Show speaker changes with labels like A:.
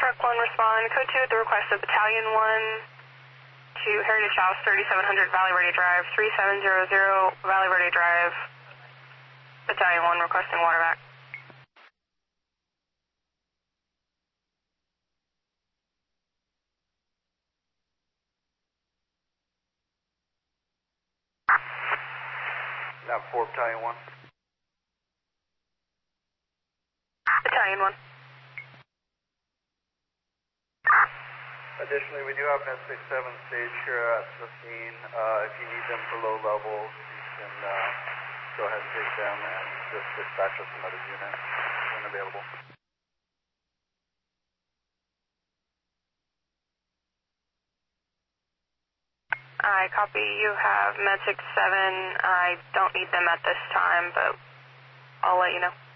A: Truck 1 respond. Code 2 at the request of Battalion 1 to Heritage House, 3700 Valley Verde Drive, 3700 Valley Verde Drive. Battalion 1 requesting water back.
B: Nav 4, Battalion 1.
A: Battalion 1.
B: Additionally, we do have an S67 stage here at the scene. If you need them for low levels, you can go ahead and take them and just dispatch us another unit when available.
A: I copy. You have Med 67. I don't need them at this time, but I'll let you know.